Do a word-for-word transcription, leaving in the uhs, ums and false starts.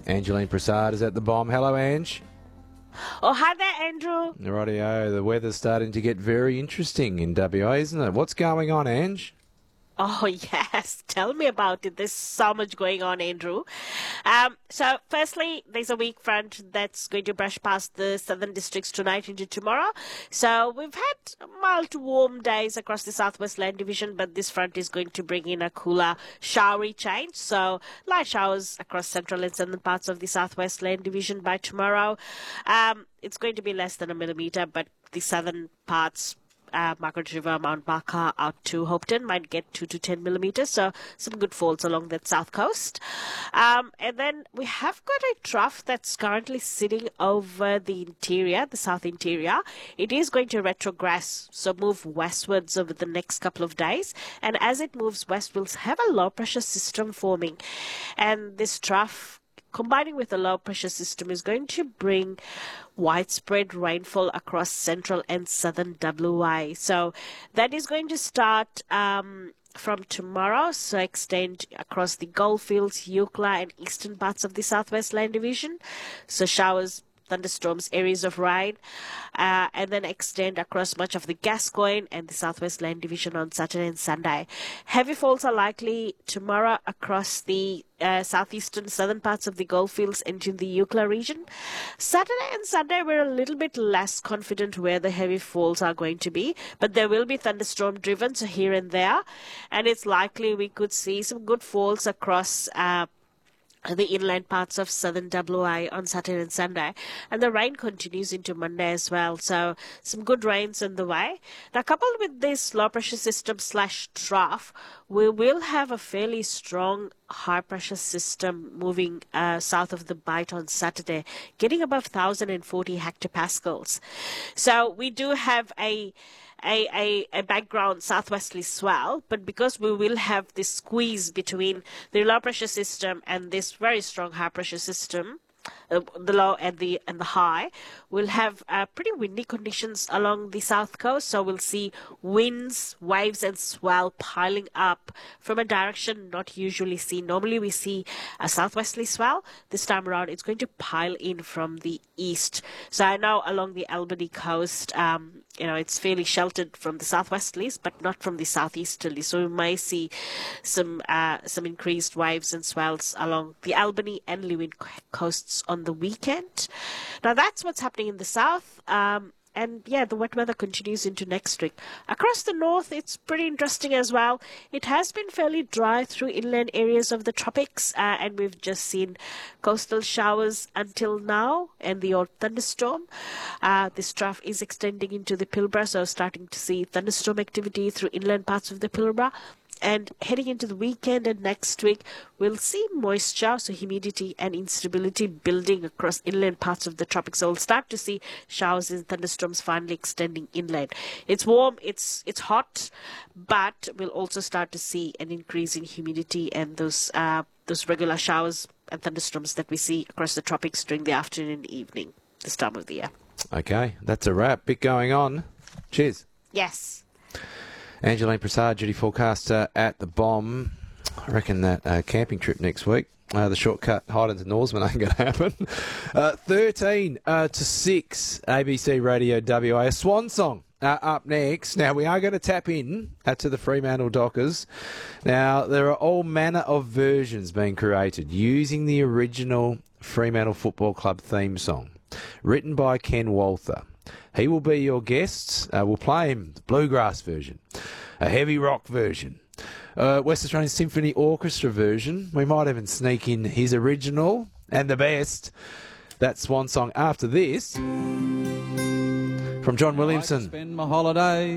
Angeline Prasad is at the bomb. Hello, Ange. Oh, hi there, Andrew. Rightio, the weather's starting to get very interesting in W A, isn't it? What's going on, Ange? Oh, yes. Tell me about it. There's so much going on, Andrew. Um, so, firstly, there's a weak front that's going to brush past the southern districts tonight into tomorrow. So, we've had mild to warm days across the Southwest Land Division, but this front is going to bring in a cooler, showery change. So, light showers across central and southern parts of the Southwest Land Division by tomorrow. Um, it's going to be less than a millimetre, but the southern parts, Uh, Margaret River, Mount Barker out to Hopeton might get two to ten millimeters, so some good falls along that south coast. Um, and then we have got a trough that's currently sitting over the interior, the south interior. It is going to retrogress, so move westwards over the next couple of days. And as it moves west, we'll have a low pressure system forming. And this trough, combining with the low pressure system, is going to bring widespread rainfall across central and southern W A. So that is going to start um, from tomorrow, so extend across the Goldfields, Eucla and eastern parts of the Southwest Land Division. So showers, thunderstorms, areas of rain, uh, and then extend across much of the Gascoyne and the Southwest Land Division on Saturday and Sunday. Heavy falls are likely tomorrow across the uh, southeastern southern parts of the Goldfields and in the Eucla region. Saturday and Sunday, we're a little bit less confident where the heavy falls are going to be, but there will be thunderstorm driven, so here and there, and it's likely we could see some good falls across uh, the inland parts of southern W A on Saturday and Sunday, and the rain continues into Monday as well, so some good rains on the way. Now, coupled with this low pressure system slash trough, we will have a fairly strong high pressure system moving uh, south of the Bight on Saturday, getting above one thousand forty hectopascals. So we do have a A, a, a background southwesterly swell, but because we will have this squeeze between the low pressure system and this very strong high pressure system, uh, the low and the and the high, we'll have uh, pretty windy conditions along the south coast. So we'll see winds, waves and swell piling up from a direction not usually seen. Normally we see a southwesterly swell. This time around it's going to pile in from the east. So I know along the Albany coast, um, you know, it's fairly sheltered from the southwesterlies, but not from the southeasterlies. So we may see some uh, some increased waves and swells along the Albany and Lewin coasts on the weekend. Now that's what's happening in the south. Um, And yeah, the wet weather continues into next week. Across the north, it's pretty interesting as well. It has been fairly dry through inland areas of the tropics, uh, and we've just seen coastal showers until now and the odd thunderstorm. Uh, this trough is extending into the Pilbara, so starting to see thunderstorm activity through inland parts of the Pilbara. And heading into the weekend and next week, we'll see moisture, so humidity and instability building across inland parts of the tropics. So we'll start to see showers and thunderstorms finally extending inland. It's warm, it's it's hot, but we'll also start to see an increase in humidity and those uh, those regular showers and thunderstorms that we see across the tropics during the afternoon and evening this time of the year. Okay, that's a wrap. Bit going on. Cheers. Yes. Angeline Prasad, duty forecaster at the bomb. I reckon that uh, camping trip next week, uh, the shortcut hide into Norseman ain't going to happen. Uh, thirteen uh, to six, A B C Radio W A. A swan song uh, up next. Now, we are going to tap in uh, to the Fremantle Dockers. Now, there are all manner of versions being created using the original Fremantle Football Club theme song, written by Ken Walther. He will be your guest. Uh, we'll play him the bluegrass version, a heavy rock version, uh, West Australian Symphony Orchestra version. We might even sneak in his original and the best. That swan song after this from John Williamson. I spend my holiday